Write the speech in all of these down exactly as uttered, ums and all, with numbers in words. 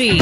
Stories。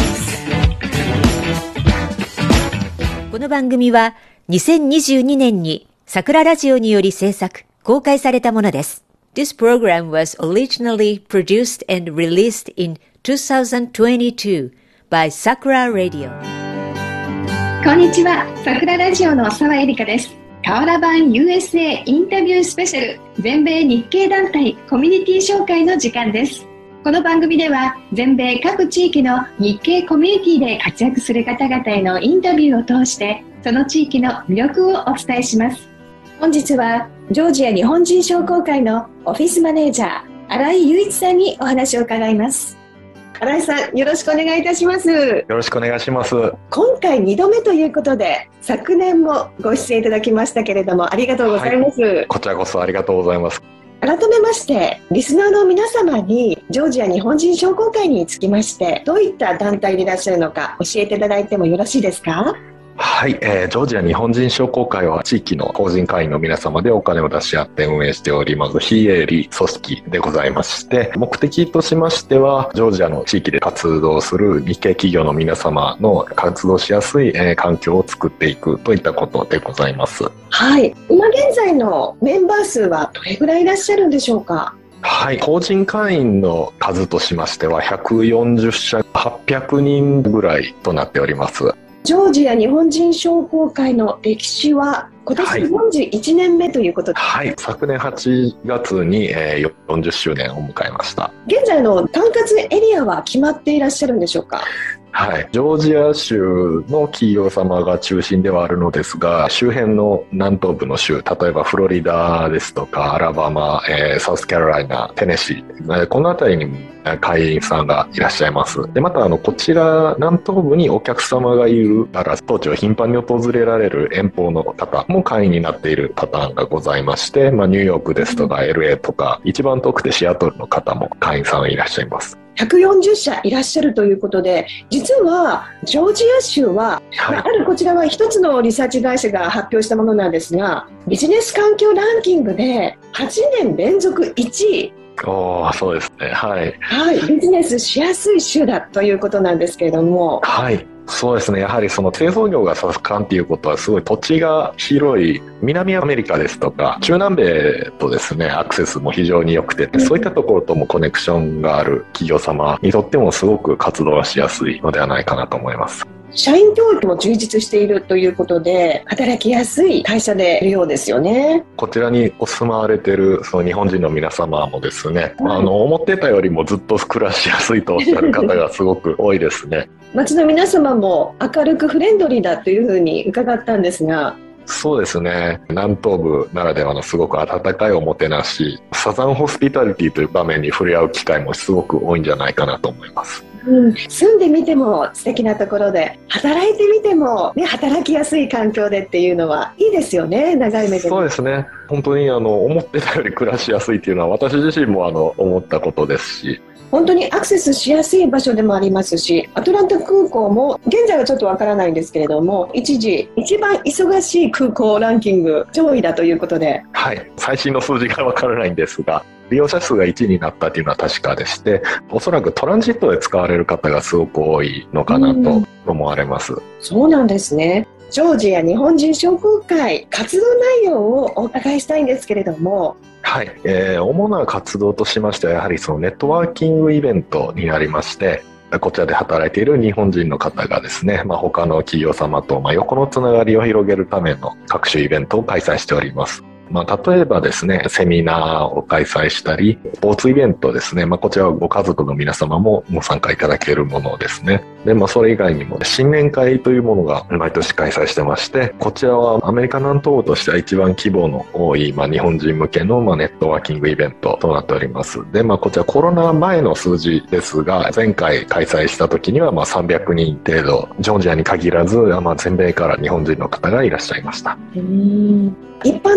この番組はにせんにじゅうにねんに桜ラジオにより制作、公開されたものです。This program was originally produced and released in twenty twenty-two by Sakura Radio。 こんにちは、桜ラジオの澤絵里香です。河原版 ユーエスエー インタビュースペシャル、全米日系団体コミュニティ紹介の時間です。この番組では全米各地域の日系コミュニティで活躍する方々へのインタビューを通してその地域の魅力をお伝えします。本日はジョージア日本人商工会のオフィスマネージャー新井雄一さんにお話を伺います。新井さん、よろしくお願いいたします。よろしくお願いします。 今回にどめということで昨年もご出演いただきましたけれどもありがとうございます。はい、 こちらこそありがとうございます。 改めましてリスナーの皆様にジョージア日本人商工会につきましてどういった団体でいらっしゃるのか教えていただいてもよろしいですか？ はい、えー、ジョージア日本人商工会は地域の法人会員の皆様でお金を出し合って運営しております非営利組織でございまして、目的としましてはジョージアの地域で活動する日系企業の皆様の活動しやすい、えー、環境を作っていくといったことでございます。 はい、今現在のメンバー数はどれぐらいいらっしゃるんでしょうか？ はい、法人会員の数としましてはひゃくよんじゅっしゃはっぴゃくにんぐらいとなっております。 ジョージア日本人商工会の歴史は今年よんじゅういちねんめということで、 はいはい、昨年はちがつによんじゅっしゅうねんを迎えました。 現在の管轄エリアは決まっていらっしゃるんでしょうか？ はい、ジョージア州の企業様が中心ではあるのですが、周辺の南東部の州、例えばフロリダですとかアラバマ、えー、サウスカロライナ、テネシー、この辺りにも会員さんがいらっしゃいます。でまたあのこちら南東部にお客様がいるから当地を頻繁に訪れられる遠方の方も会員になっているパターンがございまして、まあ、ニューヨークですとか エルエー とか一番遠くてシアトルの方も会員さんがいらっしゃいます。 ひゃくよんじゅっしゃいらっしゃるということで、実はジョージア州は、はい、あるこちらは一つのリサーチ会社が発表したものなんですが、ビジネス環境ランキングではちねん連続いちい。 おー、そうですね。はい、 はい、ビジネスしやすい州だということなんですけれども、 はい、そうですね。やはりその製造業が盛んということはすごい土地が広い南アメリカですとか中南米とですねアクセスも非常に良くて、そういったところともコネクションがある企業様にとってもすごく活動がしやすいのではないかなと思います。 社員教育も充実しているということで働きやすい会社でいるようですよね。 こちらにお住まわれているその日本人の皆様もですね、はい、あの思ってたよりもずっと暮らしやすいとおっしゃる方がすごく多いですね。 街の皆様も明るくフレンドリーだというふうに伺ったんですが。 そうですね、南東部ならではのすごく温かいおもてなし、サザンホスピタリティという場面に触れ合う機会もすごく多いんじゃないかなと思います。 うん、住んでみても素敵なところで働いてみても、ね、働きやすい環境でっていうのはいいですよね、長い目で。 そうですね、本当にあの思ってたより暮らしやすいっていうのは私自身もあの思ったことですし、 本当にアクセスしやすい場所でもありますし、アトランタ空港も現在はちょっとわからないんですけれども一時一番忙しい空港ランキング上位だということで、 はい、最新の数字がわからないんですが利用者数がいちになったというのは確かでして、おそらくトランジットで使われる方がすごく多いのかなと思われます。 そうなんですね。ジョージア日本人商工会活動内容をお伺いしたいんですけれども。 はい、えー、主な活動としましてはやはりそのネットワーキングイベントになりまして、こちらで働いている日本人の方がですね、まあ、他の企業様とまあ横のつながりを広げるための各種イベントを開催しております。まあ、例えばですね、セミナーを開催したり、スポーツイベントですね、まあ、こちらはご家族の皆様もご参加いただけるものですね。で、まあ、それ以外にも新年会というものが毎年開催してまして、こちらはアメリカ南東部としては一番規模の多い、まあ、日本人向けの、まあ、ネットワーキングイベントとなっております。で、まあ、こちらコロナ前の数字ですが、前回開催した時にはまあさんびゃくにん程度、ジョージアに限らず、まあ、全米から日本人の方がいらっしゃいました。 うーん、一般の方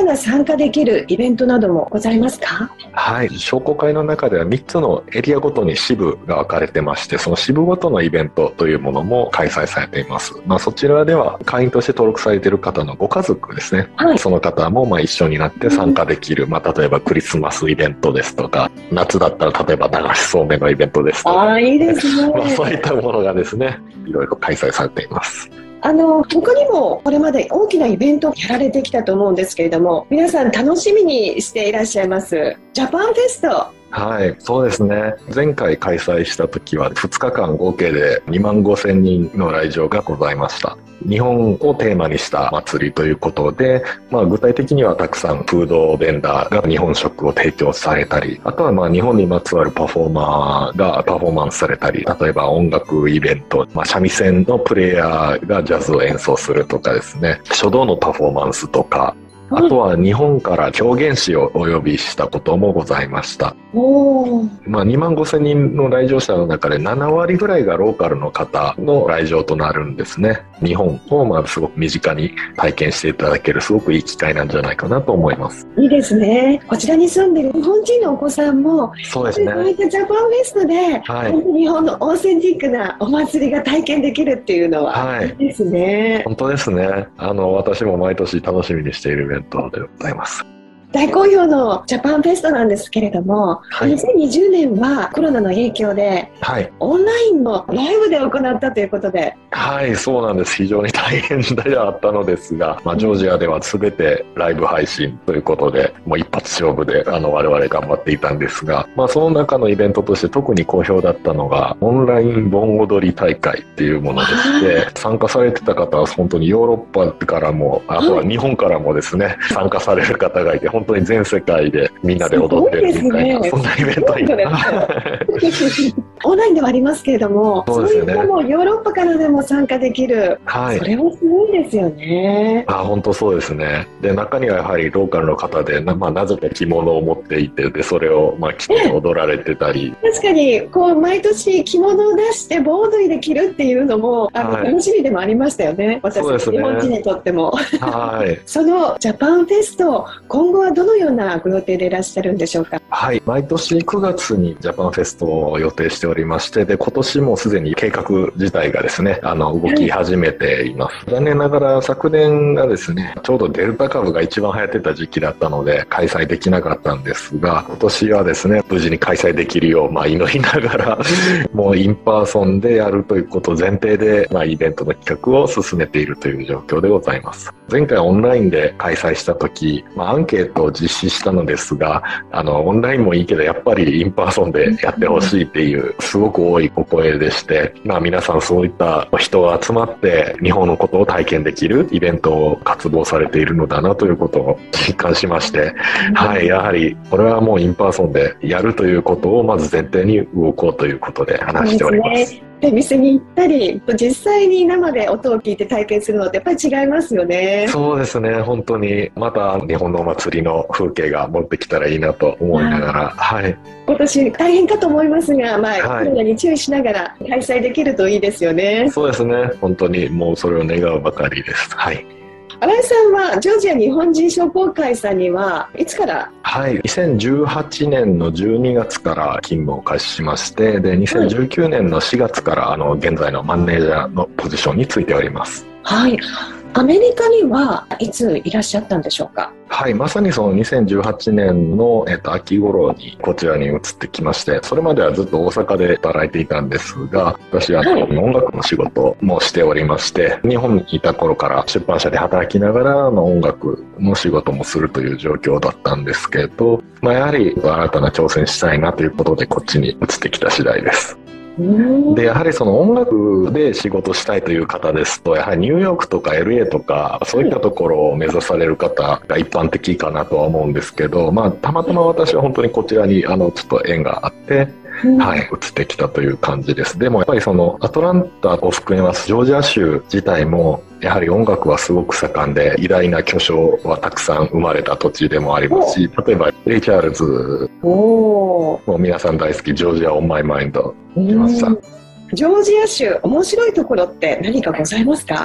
が参加できるイベントなどもございますか？ はい、商工会の中ではみっつのエリアごとに支部が分かれてまして、その支部ごとのイベントというものも開催されています。まあ、そちらでは会員として登録されている方のご家族ですね、はい、その方もまあ一緒になって参加できる、うん、まあ、例えばクリスマスイベントですとか、夏だったら例えば流しそうめんのイベントですとか、 あ、いいですね。 まあ、そういったものがですね、いろいろ開催されています。 あの他にもこれまで大きなイベントをやられてきたと思うんですけれども、皆さん楽しみにしていらっしゃいますジャパンフェスト。 はい、そうですね。前回開催した時はふつかかん合計でにまんごせんにんの来場がございました。日本をテーマにした祭りということで、まあ、具体的にはたくさんフードベンダーが日本食を提供されたり、あとはまあ日本にまつわるパフォーマーがパフォーマンスされたり、例えば音楽イベント、まあ、三味線のプレイヤーがジャズを演奏するとかですね、書道のパフォーマンスとか、あとは日本から狂言師をお呼びしたこともございました。 おー、 まあ、にまんごせんにんの来場者の中でななわりぐらいがローカルの方の来場となるんですね。日本をまあすごく身近に体験していただけるすごくいい機会なんじゃないかなと思います。 いいですね。こちらに住んでいる日本人のお子さんもそうですね、 こういったジャパンフェストで、はい、日本のオーセンティックなお祭りが体験できるっていうのは、はい、いいですね。 本当ですね。あの私も毎年楽しみにしているイベントでございます。 大好評のジャパンフェストなんですけれども、はい、にせんにじゅうねんはコロナの影響で、はい、オンラインのライブで行ったということで。 はい、そうなんです。非常に大変ではあったのですが、まあ、ジョージアでは全てライブ配信ということで、もう一発勝負であの我々頑張っていたんですが、まあ、その中のイベントとして特に好評だったのがオンライン盆踊り大会っていうものでして、参加されてた方は本当にヨーロッパからも、あとは日本からもですね、はい、参加される方がいて、本当に全世界でみんなで踊ってるみたいな、そんなイベントにオンラインではありますけれども、そうですよね、そういったもヨーロッパからでも参加できる、はい、それはすごいですよね。 あ、本当そうですね。で、中にはやはりローカルの方で な,、まあ、なぜか着物を持っていて、でそれをまあ着て踊られてたり、 確かにこう毎年着物を出して盆踊りで着るっていうのもあの、はい、楽しみでもありましたよね、私たち、ね、日本人にとっても。はい、そのジャパンフェスト、今後はどのようなご予定でいらっしゃるんでしょうか？ はい、毎年くがつにジャパンフェストを予定しておりまして、で今年もすでに計画自体がですね、あの動き始めています。残念ながら昨年がですね、ちょうどデルタ株が一番流行ってた時期だったので開催できなかったんですが、今年はですね、無事に開催できるよう、まあ、祈りながらもうインパーソンでやるということを前提で、まあ、イベントの企画を進めているという状況でございます。前回オンラインで開催した時、まあ、アンケートを実施したのですが、あのオンラインもいいけどやっぱりインパーソンでやってほしいっていうすごく多いお声でして、まあ、皆さんそういった人が集まって日本のことを体験できるイベントを活動されているのだなということを実感しまして、はい、やはりこれはもうインパーソンでやるということをまず前提に動こうということで話しております。 で、店に行ったり実際に生で音を聞いて体験するのってやっぱり違いますよね。 そうですね、本当にまた日本のお祭りの風景が持ってきたらいいなと思いながら、はい、 今年大変かと思いますが、まあ、はい、コロナに注意しながら開催できるといいですよね。 そうですね、本当にもうそれを願うばかりです。はい。 新井さんはジョージア日本人商工会さんにはいつから？ はい、にせんじゅうはちねんのじゅうにがつから勤務を開始しまして、でにせんじゅうきゅうねんのしがつからあの現在のマネージャーのポジションについております。 はい、アメリカにはいついらっしゃったんでしょうか？ はい、まさにそのにせんじゅうはちねんの、えっと、秋頃にこちらに移ってきまして、それまではずっと大阪で働いていたんですが、私は、はい、音楽の仕事もしておりまして、日本にいた頃から出版社で働きながらの音楽の仕事もするという状況だったんですけど、まあ、やはり新たな挑戦したいなということでこっちに移ってきた次第です。でやはりその音楽で仕事したいという方ですと、やはりニューヨークとか エルエー とかそういったところを目指される方が一般的かなとは思うんですけど、まあ、たまたま私は本当にこちらにあのちょっと縁があって、はい、移ってきたという感じです。でもやっぱりそのアトランタを含めますジョージア州自体もやはり音楽はすごく盛んで、偉大な巨匠はたくさん生まれた土地でもありますし、例えばレイ・チャールズ、もう皆さん大好きジョージア・オン・マイ・マインド来ました。 ジョージア州面白いところって何かございますか？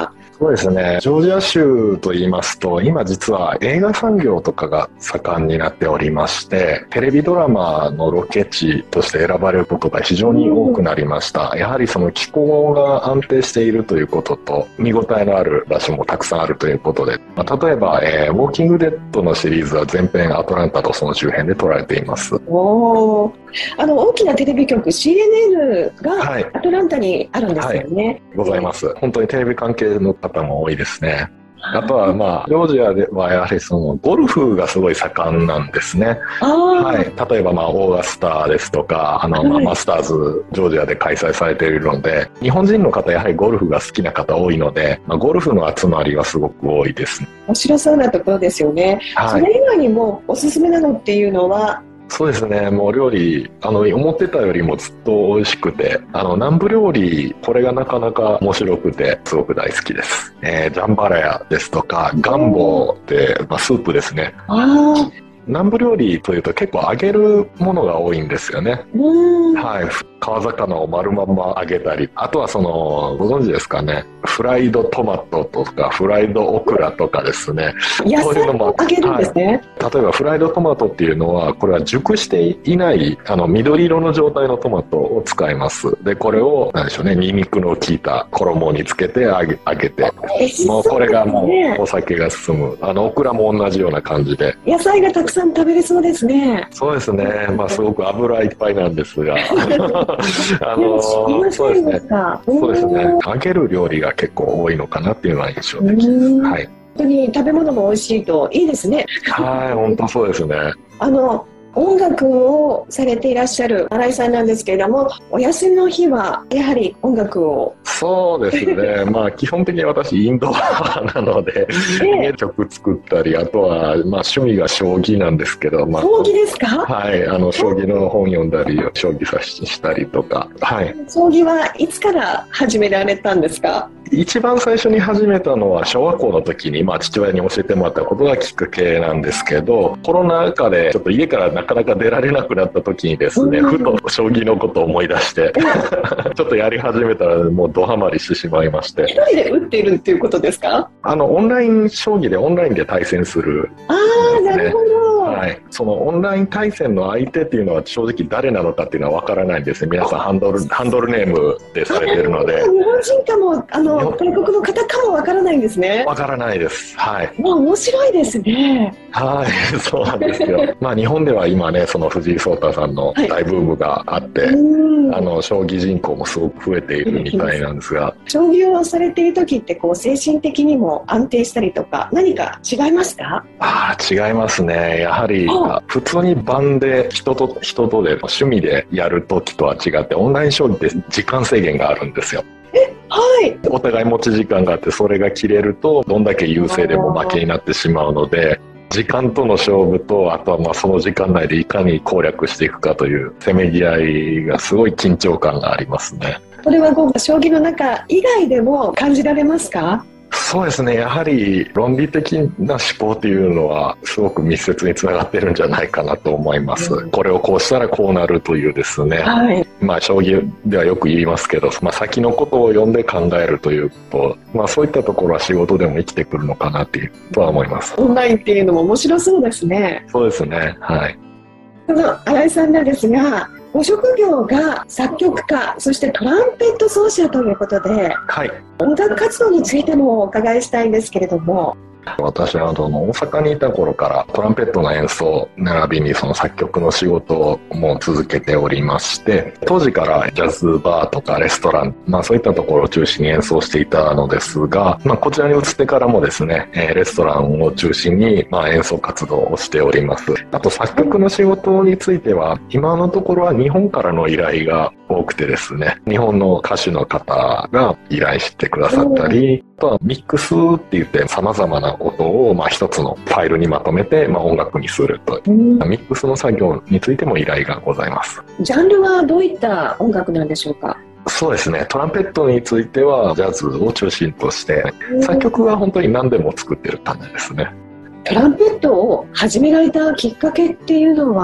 そうですね。ジョージア州と言いますと、今実は映画産業とかが盛んになっておりまして、テレビドラマのロケ地として選ばれることが非常に多くなりました。やはりその気候が安定しているということと、見応えのある場所もたくさんあるということで、まあ、例えば、えー、ウォーキングデッドのシリーズは全編アトランタとその周辺で撮られています。 おー、あの大きなテレビ局 シーエヌエヌ がアトランタにあるんですよね。はい、 ございます。本当にテレビ関係の方も多いですね。あとはまあジョージアではやはりそのゴルフがすごい盛んなんですね。はい、例えばまあオーガスタですとかあのまあマスターズジョージアで開催されているので、日本人の方やはりゴルフが好きな方多いので、まあ、ゴルフの集まりはすごく多いです。 面白そうなところですよね。はい、それ以外にもおすすめなのっていうのは？ そうですね、もう料理あの思ってたよりもずっと美味しくて、あの南部料理これがなかなか面白くてすごく大好きです。えー、ジャンバラヤですとかガンボって、まあ、スープですね。あ、南部料理というと結構揚げるものが多いんですよね。はい、川魚を丸まんま揚げたり、あとはそのご存知ですかね、フライドトマトとかフライドオクラとかですね、 野菜を揚げるんですね。 はい、例えばフライドトマトっていうのはこれは熟していないあの緑色の状態のトマトを使います。でこれを何でしょうね、ニンニクの効いた衣につけて揚げ、揚げて、もうこれがもうお酒が進む。あのオクラも同じような感じで野菜がたくさん食べれそうですね。 そうですね、まあすごく油いっぱいなんですがあのそうですね、そうですね、揚げる料理が結構多いのかなっていうのは印象的です。はい、 本当に食べ物も美味しいといいですね。 はい、本当そうですね。 あの音楽をされていらっしゃる新井さんなんですけれども、お休みの日はやはり音楽を？ そうですね、まあ基本的に私インドアなので、えー、曲作ったり、あとはまあ趣味が将棋なんですけど、まあ、 将棋ですか？ はい、あの将棋の本読んだり将棋指ししたりとか、はい、 将棋はいつから始められたんですか？ 一番最初に始めたのは小学校の時に、まあ、父親に教えてもらったことがきっかけなんですけど、コロナ禍でちょっと家からなかなか出られなくなった時にですね、ふと将棋のことを思い出してちょっとやり始めたらもうドハマりしてしまいまして。 一人で打っているっていうことですか？ あのオンライン将棋でオンラインで対戦する、ね、 ああ、なるほど。 はい、そのオンライン対戦の相手っていうのは正直誰なのかっていうのは分からないんですね。皆さんハンドルハンドルネームでされているので、 日本人かもあの外国の方かも分からないんですね。 分からないです。はい。 まあ面白いですね。 はい、そうなんですよ。まあ日本では今ね、その藤井聡太さんの大ブームがあって、はい、あの将棋人口もすごく増えているみたいなんですが、 将棋をされている時ってこう精神的にも安定したりとか何か違いますか？ ああ、違いますね。やはり普通に盤で人と人とで趣味でやる時とは違って、オンライン将棋って時間制限があるんですよ。 え、はい、 お互い持ち時間があって、それが切れるとどんだけ優勢でも負けになってしまうので、時間との勝負と、あとはまあその時間内でいかに攻略していくかというせめぎ合いがすごい緊張感がありますね。 これはこう将棋の中以外でも感じられますか？ そうですね、やはり論理的な思考というのはすごく密接につながってるんじゃないかなと思います、うん、これをこうしたらこうなるというですね、はい、まあ将棋ではよく言いますけど、まあ、先のことを読んで考えるということ、まあ、そういったところは仕事でも生きてくるのかなっていうとは思います。 オンラインっていうのも面白そうですね。 そうですね、はい。 その新井さんなんですが、ご職業が作曲家、そしてトランペット奏者ということで、 はい、 音楽活動についてもお伺いしたいんですけれども。 私はあの大阪にいた頃からトランペットの演奏並びにその作曲の仕事も続けておりまして、当時からジャズバーとかレストラン、まあ、そういったところを中心に演奏していたのですが、まあ、こちらに移ってからもですね、レストランを中心にまあ演奏活動をしております。あと作曲の仕事については今のところは日本からの依頼が多くてですね、日本の歌手の方が依頼してくださったり、あとはミックスって言って様々な音をまあ一つのファイルにまとめてまあ音楽にするという、ミックスの作業についても依頼がございます。 ジャンルはどういった音楽なんでしょうか？ そうですね、トランペットについてはジャズを中心として作曲は本当に何でも作ってる感じですね。 トランペットを始められたきっかけっていうのは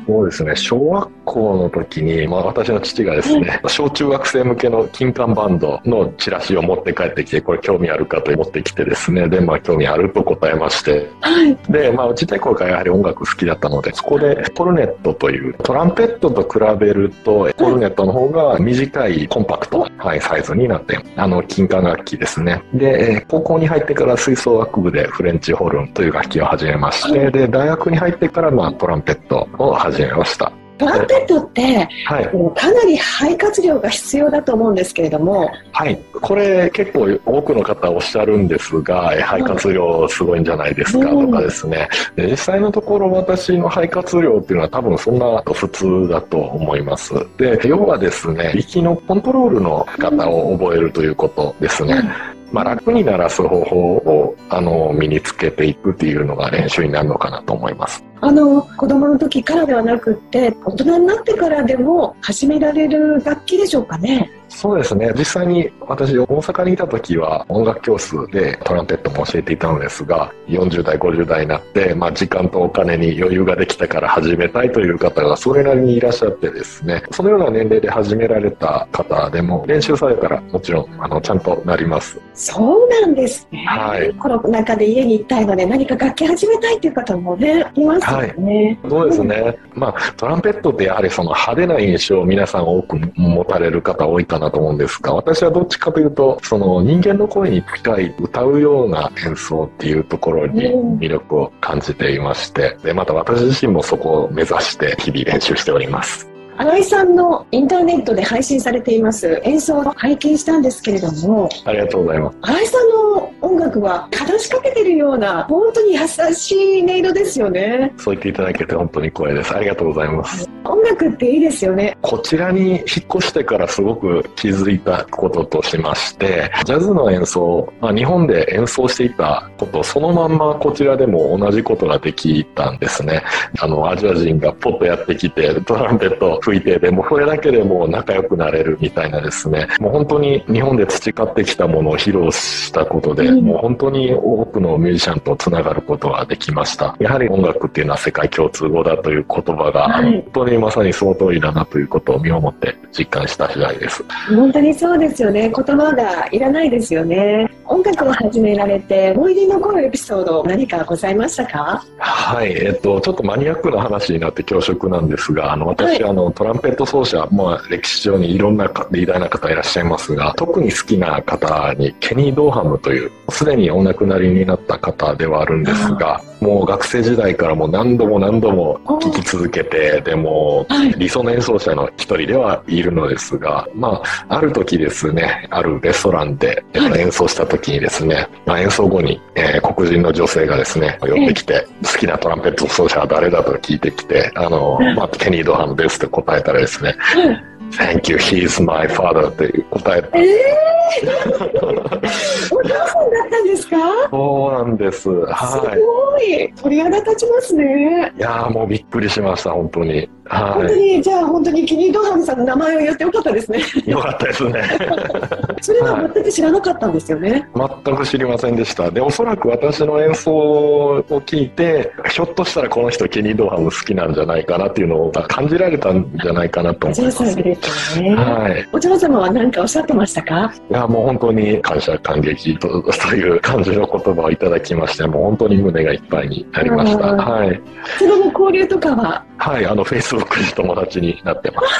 そうですね、小学校の時に、まあ、私の父がですね、小中学生向けの金管バンドのチラシを持って帰ってきて、これ興味あるかと持ってきてですね、で、まあ興味あると答えまして、はい、で、まあちっちゃい頃からやはり音楽好きだったので、そこでコルネットというトランペットと比べるとコルネットの方が短いコンパクト、はい、サイズになって、あの金管楽器ですね。で、高校に入ってから吹奏楽部でフレンチホルンという楽器を始めまして、で、大学に入ってからまあトランペットを始めました。 トランペットって、はい、かなり肺活量が必要だと思うんですけれども、 はい、これ結構多くの方おっしゃるんですが、肺活量すごいんじゃないですかとかですね、で実際のところ私の肺活量っていうのは多分そんな普通だと思います。で、要はですね、息のコントロールの方を覚えるということですね。まあ、楽に鳴らす方法をあの身につけていくっていうのが練習になるのかなと思います。 あの子供の時からではなくって大人になってからでも始められる楽器でしょうかね。 そうですね、実際に私大阪にいた時は音楽教室でトランペットも教えていたのですが、よんじゅう代ごじゅう代になって、まあ、時間とお金に余裕ができたから始めたいという方がそれなりにいらっしゃってですね、そのような年齢で始められた方でも練習されたらもちろんあのちゃんとなります。 そうなんですね、 はい、 コロナ禍で家にいたいので何か楽器始めたいという方もねいますよね。 はい、そうですね、うん、まあ、トランペットってやはりその派手な印象を皆さん多く持たれる方多いかなと思うんですが、私はどっちかというとその人間の声に近い歌うような演奏っていうところに魅力を感じていまして、でまた私自身もそこを目指して日々練習しております。 新井さんのインターネットで配信されています演奏を拝見したんですけれども、 ありがとうございます。 新井さんの音楽は話しかけてるような本当に優しい音色ですよね。 そう言っていただけて本当に光栄です。ありがとうございます。 音楽っていいですよね。 こちらに引っ越してからすごく気づいたこととしまして、ジャズの演奏、まあ、日本で演奏していたことそのまんまこちらでも同じことができたんですね。あのアジア人がポッとやってきてトランペット吹いて、でもそれだけでもう仲良くなれるみたいなですね、もう本当に日本で培ってきたものを披露したことで、うん、もう本当に多くのミュージシャンとつながることができました。やはり音楽っていうのは世界共通語だという言葉が、はい、本当にまさにその通りだなということを身をもって実感した次第です。 本当にそうですよね。言葉がいらないですよね。音楽を始められて思い出に残るエピソード何かございましたか？ はい、えっとちょっとマニアックな話になって恐縮なんですが、あの私、はい、あのトランペット奏者、まあ、歴史上にいろんな偉大な方いらっしゃいますが、特に好きな方にケニー・ドーハムというすでにお亡くなりになった方ではあるんですが、もう学生時代からもう何度も何度も聴き続けて、でも理想の演奏者の一人ではいるのですが、まあ、ある時ですね、あるレストランで演奏した時にですね、まあ、演奏後に、えー、黒人の女性がですね寄ってきて、好きなトランペット奏者は誰だと聞いてきて、あの、まあ、ケニー・ドーハムですって答えたらですね、Thank you, he's my father って答えた。えー、お父さんだったんですか？ そうなんです。はい。 すごい。鳥肌立ちますね。 いやーもうびっくりしました、本当に。はい。 本当に、じゃあ本当にケニー・ドーハムさんの名前を言ってよかったですね。 よかったですね。 それは全く知らなかったんですよね。 はい、全く知りませんでした。で、おそらく私の演奏を聞いて、ひょっとしたらこの人ケニー・ドーハム好きなんじゃないかなっていうのを感じられたんじゃないかなと思います。 ね、はい、お嬢様は何かおっしゃってましたか？ いや、もう本当に感謝感激 と, という感じの言葉をいただきまして、もう本当に胸がいっぱいになりました。はい。 その後交流とかは？ はい、あのフェイスブックで友達になってます。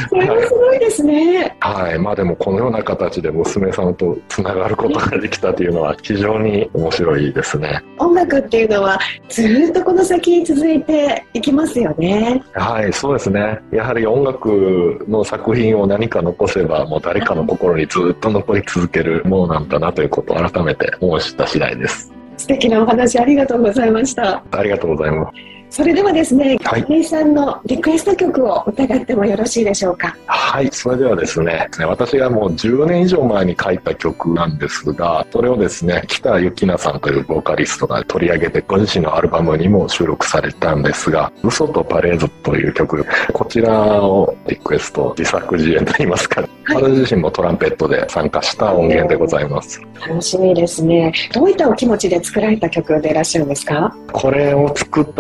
それはすごいですね。 はい、はい、まあでもこのような形で娘さんとつながることができたというのは非常に面白いですね。 音楽っていうのはずっとこの先続いていきますよね。 はい、そうですね。やはり音楽の作品を何か残せばもう誰かの心にずっと残り続けるものなんだなということを改めて思い知った次第です。 素敵なお話ありがとうございました。 ありがとうございます。 それではですね、 はい、 新井さんのリクエスト曲を伺ってもよろしいでしょうか？ はい、それではですね、私がもうじゅうねん以上前に書いた曲なんですが、それをですね、北由紀奈さんというボーカリストが取り上げてご自身のアルバムにも収録されたんですが、嘘とパレードという曲、こちらをリクエスト、自作自演といいますか、はい、私自身もトランペットで参加した音源でございます。 楽しみですね。どういったお気持ちで作られた曲でいらっしゃるんですか？ これを作った時は本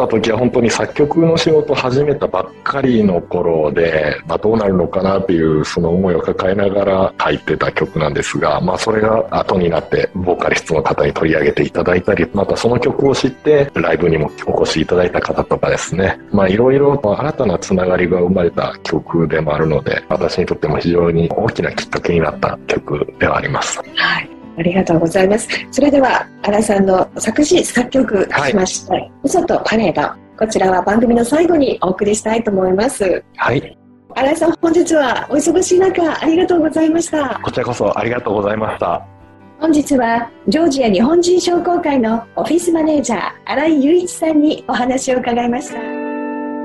本当に作曲の仕事を始めたばっかりの頃で、まあ、どうなるのかなっていうその思いを抱えながら書いてた曲なんですが、まあ、それが後になってボーカリストの方に取り上げていただいたり、またその曲を知ってライブにもお越しいただいた方とかですね、まあいろいろ新たなつながりが生まれた曲でもあるので、私にとっても非常に大きなきっかけになった曲ではあります。 はい、ありがとうございます。それでは新井さんの作詞作曲しました、はい、嘘とパレード、こちらは番組の最後にお送りしたいと思います。 はい、 新井さん、本日はお忙しい中ありがとうございました。 こちらこそありがとうございました。 本日はジョージア日本人商工会のオフィスマネージャー新井雄一さんにお話を伺いました。